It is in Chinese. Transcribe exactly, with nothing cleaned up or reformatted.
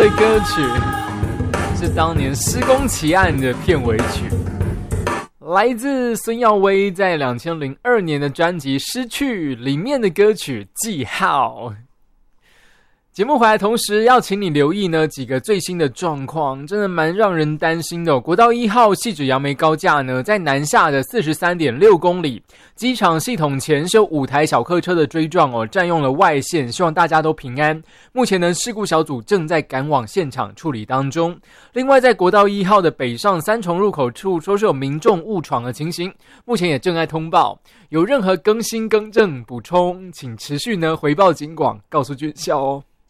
的歌曲，是当年《施工奇案》的片尾曲，来自孙耀威在二零零二年的专辑《失去》里面的歌曲《记号》。节目回来同时要请你留意呢几个最新的状况，真的蛮让人担心的、哦、国道一号汐止杨梅高架呢，在南下的 四十三点六公里，机场系统前是有五台小客车的追撞哦，占用了外线，希望大家都平安。目前呢，事故小组正在赶往现场处理当中。另外，在国道一号的北上三重入口处，说是有民众误闯的情形，目前也正在通报。有任何更新更正补充，请持续呢回报警广，告诉军校哦。